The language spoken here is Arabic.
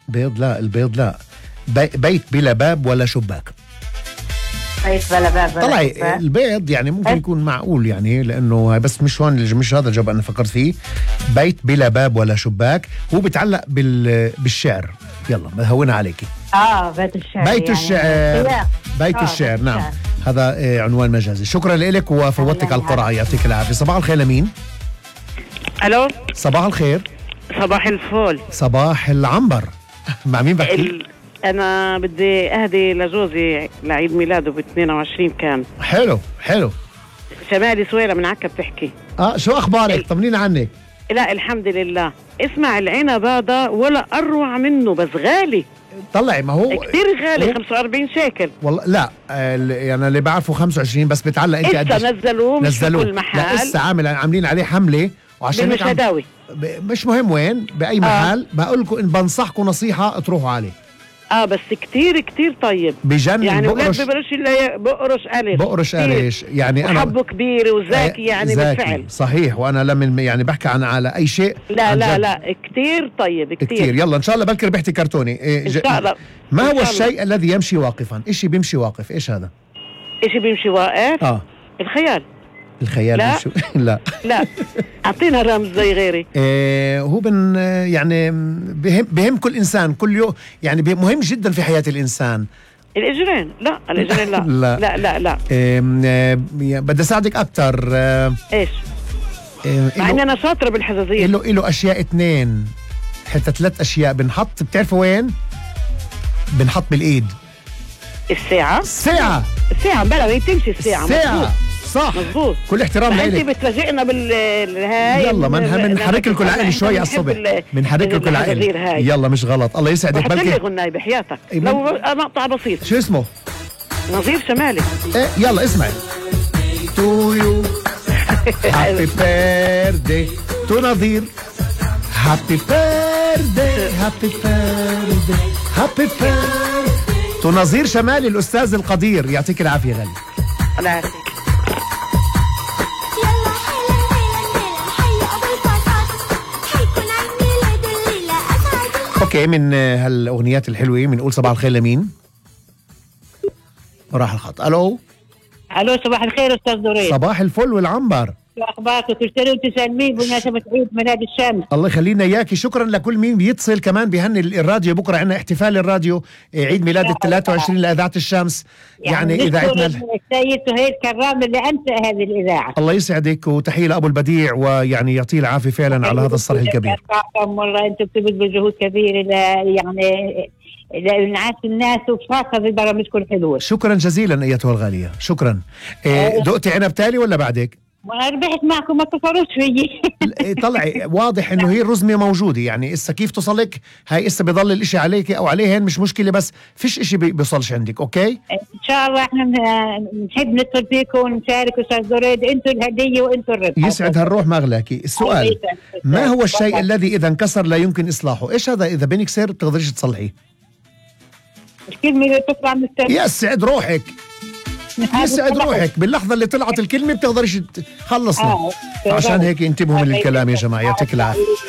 بيض لا، البيض لا. بيت بلا باب ولا شباك. بيت بلا باب ولا طلع شباك. البيض يعني ممكن يكون معقول يعني، لانه بس مش هون، مش هذا الجواب انا فكرت فيه. بيت بلا باب ولا شباك هو بيتعلق بالشعر. يلا بهون عليكي. بيت الشعر. بيت يعني الشعر. بيت الشعر، نعم. هذا عنوان مجازي. شكرا لك وفوتك على القرعه، يعطيك العافيه. صباح الخير لمين؟ الو، صباح الخير. صباح الفل. صباح العنبر. مع مين بحكي؟ انا بدي اهدي لجوزي لعيد ميلاده ب 22 كان. حلو حلو. شمالي سويرة من عكا بتحكي. شو اخبارك؟ طمنينا عنك. لا الحمد لله. اسمع، العنب هذا ولا اروع منه، بس غالي. طلعي، ما هو كثير غالي، 45 شيكل والله. لا يعني اللي بعرفه 25 بس بتعلق انت قديش. نزلوه مش في كل محل. لا لسه عاملين عليه حمله، وعشان هيك مش مهم وين، باي محل. بقول لكم ان بنصحكم نصيحه تروحوا عليه. بس كتير كتير طيب، بجنن. يعني بقرش قرش يعني انا حبه كبير وزاكي يعني بالفعل. صحيح. وانا لما يعني بحكي على اي شيء. لا كتير طيب كتير. يلا ان شاء الله بلكي ربحتي كرتوني. ان شاء الله. ما هو الشيء الذي يمشي واقفا؟ اشي بيمشي واقف، ايش هذا؟ اشي بيمشي واقف؟ الخيال. الخيال؟ لا لا اعطينا رمز زي غيري. هو يعني بهم كل انسان كل يوم، يعني مهم جدا في حياة الانسان. الاجرين؟ لا الاجرين لا. لا لا لا. بدي اساعدك اكثر. ايش؟ مع اني انا شاطره بالحزازيه. له اشياء 2 حتى 3 اشياء بنحط. بتعرفوا وين بنحط؟ بالايد. الساعه بلا ما تمشي الساعه. صح مظبوط. كل احترام لك. انت بتفاجئنا بالهاي. يلا بنحرك لكم العقل شوي على الصبح. بنحرك لكم العقل. يلا مش غلط. الله يسعدك. بلكي غناي بحياتك لو مقطع بسيط. شو اسمه؟ نظير شمالي. يلا اسمعي. تو يو هابي بيرثدي تو نظير. هابي بيرثدي هابي بيرثدي هابي بيرثدي تو نظير شمالي الأستاذ القدير. يعطيك العافية غالي. الله يعافيك. اوكي، من هالاغنيات الحلوه بنقول صباح الخير لمين؟ راح الخط. الو صباح الخير استاذ دريد. صباح الفل والعنبر. شو اخبارك؟ كل سنه وانتم سالمين بمناسبه عيد ميلاد الشمس. الله يخلينا اياكي. شكرا لكل مين بيتصل كمان بيهني الراديو. بكره عندنا احتفال الراديو، عيد ميلاد ال 23 لاذاعه الشمس. يعني اذاعتنا السيد سهيل كرام اللي انشا هذه الاذاعه. الله يسعدك، وتحيه لابو البديع، ويعني يعطيه العافيه فعلا على هذا الصرح الكبير. والله انتم بتبذلوا جهود كبيره يعني لإنعاش الناس، وخاصة في برامجكم الحلوة. شكرا جزيلا ايتها الغاليه. شكرا. دقتي عنب تالي ولا بعدك؟ وانا ربحت معكم، ما تصرفش فيي. طلعي واضح انه هي الرزمه موجوده، يعني اسا كيف تصلك هاي اسا بضل الاشي عليك او عليهن مش مشكله، بس فيش اشي بيوصلش عندك. اوكي ان شاء الله احنا بنحب ندخل فيكم ونشارك استاذ دريد. انتوا الهديه وانتوا الربح. يسعد هالروح مغلاكي. السؤال: ما هو الشيء الذي اذا انكسر لا يمكن اصلاحه؟ ايش هذا اذا بينكسر بتقدريش تصلحيه؟ الكلمه اللي بتطلع من السر. يسعد روحك. يسعد روحك. باللحظة اللي طلعت الكلمة بتقدرش خلصنا. عشان هيك انتبهوا من الكلام يا جماعة. يعطيك العافية.